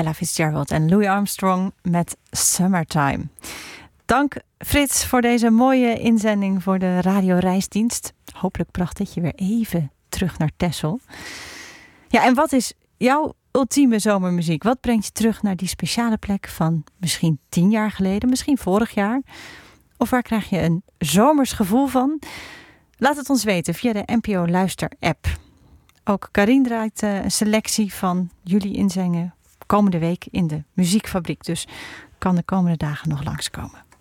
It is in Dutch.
Ella Fitzgerald en Louis Armstrong met Summertime. Dank Frits voor deze mooie inzending voor de radioreisdienst. Hopelijk bracht dit je weer even terug naar Texel. Ja, en wat is jouw ultieme zomermuziek? Wat brengt je terug naar die speciale plek van misschien 10 jaar geleden, misschien vorig jaar? Of waar krijg je een zomers gevoel van? Laat het ons weten via de NPO Luister app. Ook Karin draait een selectie van jullie inzendingen komende week in de muziekfabriek. Dus kan de komende dagen nog langskomen.